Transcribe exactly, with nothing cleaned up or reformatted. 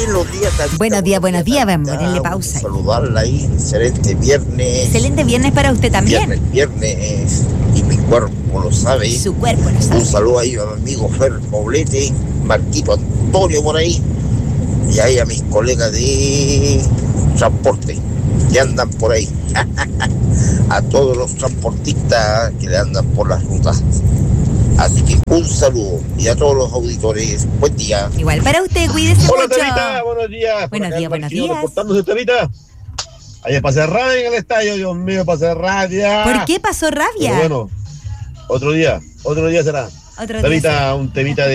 Buenos días, Tabita. Buenos días, buenos días, vamos a ponerle pausa. Saludarla ahí, excelente viernes. Excelente viernes para usted también. Viernes, viernes, y mi cuerpo lo sabe. Su cuerpo lo sabe. Un saludo ahí a mi amigo Fer Poblete, Marquito Antonio por ahí, y ahí a mis colegas de transporte que andan por ahí. A todos los transportistas que le andan por las rutas. Así que un saludo, y a todos los auditores, buen día. Igual para usted, cuídese Hola, mucho. Tabita, buenos días. Buenos días, buenos días. Reportándose, Tabita. Ayer pasé rabia en el estadio, Dios mío, pasé rabia. ¿Por qué pasó rabia? Pero bueno, otro día, otro día será. Otro día Tabita, será. un temita de